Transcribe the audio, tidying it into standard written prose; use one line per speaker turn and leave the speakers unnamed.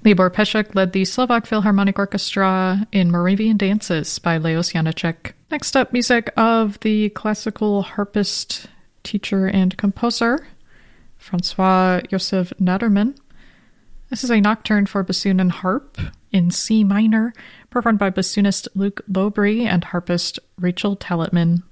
Libor Peszek led the Slovak Philharmonic Orchestra in Moravian Dances by Leos Janáček. Next up, music of the classical harpist, teacher, and composer, Francois Josef Naderman. This is a nocturne for bassoon and harp in C minor, performed by bassoonist Luc Lobry and harpist Rachel Tallotman.